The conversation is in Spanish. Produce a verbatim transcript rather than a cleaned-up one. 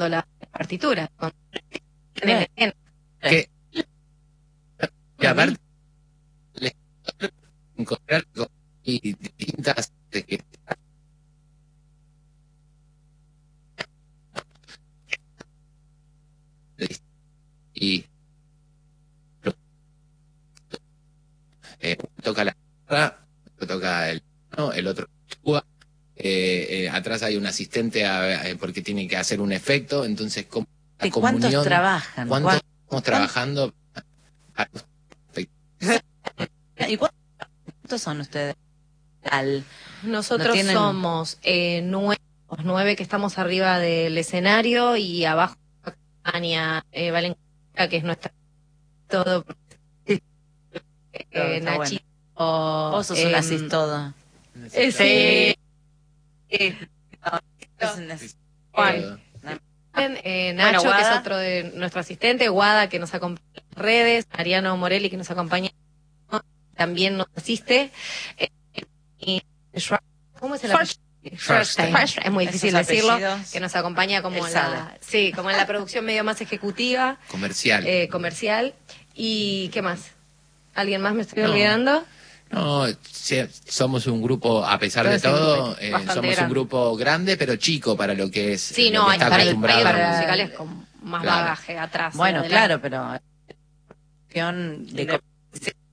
la partitura. Con... Que, que aparte encontrar y distintas que y eh, toca la guitarra, toca el piano, el otro actúa, eh, eh, atrás hay un asistente a, eh, porque tiene que hacer un efecto, entonces como la ¿Cuántos comunión, trabajan? ¿cuántos ¿Cuántos estamos trabajando? ¿Y cuántos son ustedes? Al... Nosotros ¿No tienen... somos eh, nueve, nueve que estamos arriba del escenario y abajo Ania eh, Valentina, que es nuestra todo eh, Nachito. Bueno. Vos sos eh, una así toda. Eh, sí. Sí. Juan. Eh, Nacho, bueno, que es otro de nuestro asistente, Guada, que nos acompaña en las redes, Mariano Morelli, que nos acompaña, también nos asiste. Eh, y ¿Cómo es el apellido? Schwarstein. Es muy difícil Esos decirlo, apellidos, que nos acompaña como él la, sabe. sí, como en la producción medio más ejecutiva, Comercial. eh, comercial. ¿Y qué más? ¿Alguien más me estoy No. olvidando? No, sí, somos un grupo, a pesar de Entonces, todo, sí, eh, bastante somos grande. un grupo grande, pero chico para lo que es. Sí, lo no, que hay, está para, hay acostumbrado. otros musicales con más Claro. bagaje atrás. Bueno, adelante. claro, pero... de